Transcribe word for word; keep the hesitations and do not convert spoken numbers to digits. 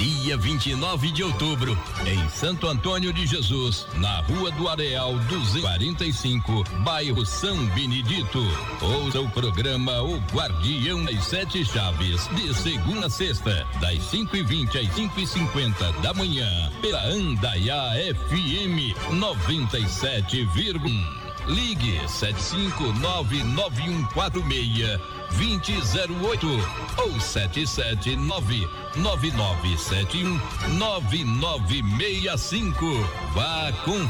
dia vinte e nove de outubro, em Santo Antônio de Jesus, na Rua do Areal duzentos e quarenta e cinco, bairro São Benedito. Ouça o programa O Guardião das Sete Chaves, de segunda a sexta, das cinco e vinte às cinco e cinquenta da manhã, pela Andaiá F M noventa e sete vírgula um. Ligue sete cinco nove nove um quatro seis vinte zero oito ou sete sete nove nove nove sete um nove nove seis cinco. Vá com